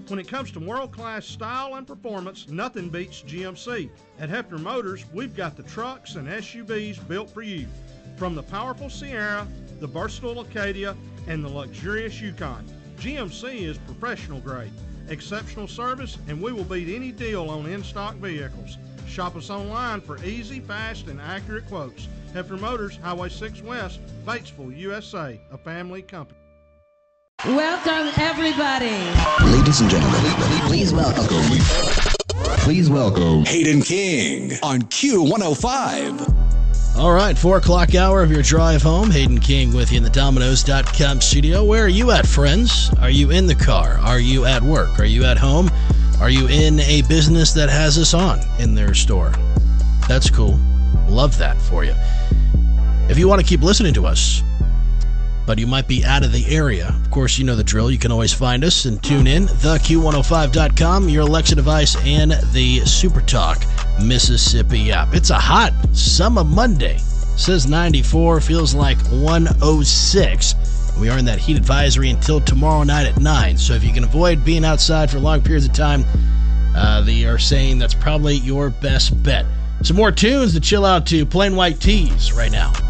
When it comes to world-class style and performance, nothing beats GMC. At Hefner Motors, we've got the trucks and SUVs built for you. From the powerful Sierra, the versatile Acadia, and the luxurious Yukon, GMC is professional grade, exceptional service, and we will beat any deal on in-stock vehicles. Shop us online for easy, fast, and accurate quotes. Hefner Motors, Highway 6 West, Batesville, USA, a family company. Welcome, everybody. Ladies and gentlemen, please welcome Hayden King on Q105. All right, 4 o'clock hour of your drive home. Hayden King with you in the Domino's.com studio. Where are you at, friends? Are you in the car? Are you at work? Are you at home? Are you in a business that has us on in their store? That's cool. Love that for you. If you want to keep listening to us, but you might be out of the area, of course, you know the drill. You can always find us and tune in. TheQ105.com, your Alexa device, and the SuperTalk Mississippi app. It's a hot summer Monday. Says 94, feels like 106. We are in that heat advisory until tomorrow night at 9. So if you can avoid being outside for long periods of time, they are saying that's probably your best bet. Some more tunes to chill out to. Plain White Tees right now.